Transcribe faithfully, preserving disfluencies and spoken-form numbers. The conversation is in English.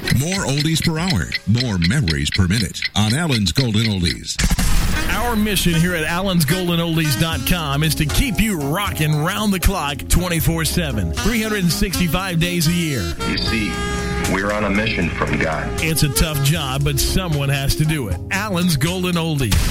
More oldies per hour, more memories per minute on Allen's Golden Oldies. Our mission here at Allens Golden Oldies dot com is to keep you rocking round the clock twenty-four seven, three hundred sixty-five days a year. You see, we're on a mission from God. It's a tough job, but someone has to do it. Allens Golden Oldies.